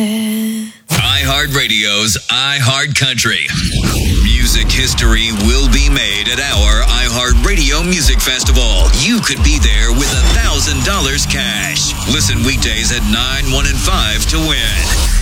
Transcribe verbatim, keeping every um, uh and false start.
iHeartRadio's iHeartCountry. Music history will be made at our iHeartRadio Music Festival. You could be there with one thousand dollars cash. Listen weekdays at nine, one, and five to win.